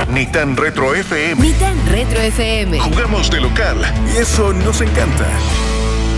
Ni tan retro FM. Ni tan retro FM. Jugamos de local y eso nos encanta.